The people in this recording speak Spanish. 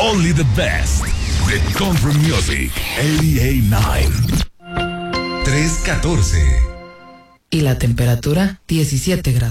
Only the best. The Country Music 88.9. 3:14. Y la temperatura 17 grados.